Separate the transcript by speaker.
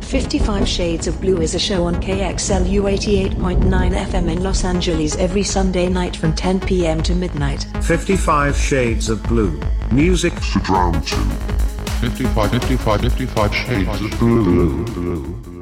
Speaker 1: 55 Shades of Blue is a show on KXLU 88.9 FM in Los Angeles every Sunday night from 10 p.m. to midnight.
Speaker 2: 55 Shades of Blue. Music to drown to.
Speaker 3: 55 Shades of Blue.